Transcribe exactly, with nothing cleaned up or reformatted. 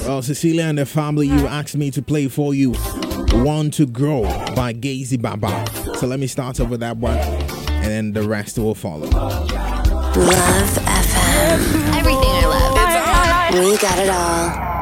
Well, Cecilia and the family, you asked me to play for you Want to Grow by Gazy Baba. So let me start off with that one, and then the rest will follow. Love F M. Everything I love. We got it all.